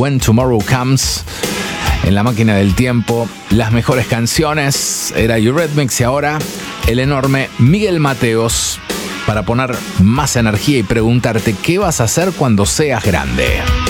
When Tomorrow Comes. En la máquina del tiempo, las mejores canciones. Era Eurythmics y ahora el enorme Miguel Mateos para poner más energía y preguntarte qué vas a hacer cuando seas grande.